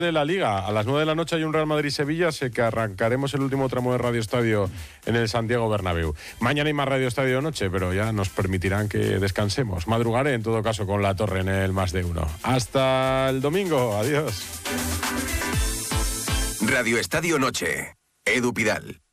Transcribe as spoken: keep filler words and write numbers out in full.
De la Liga, a las nueve de la noche hay un Real Madrid-Sevilla, sé que arrancaremos el último tramo de Radio Estadio en el Santiago Bernabéu. Mañana hay más Radio Estadio de noche, pero ya nos permitirán que descansemos. Madrugaré en todo caso con la Torre en el Más de Uno. Hasta el domingo, adiós. Radio Estadio Noche, Edu Pidal.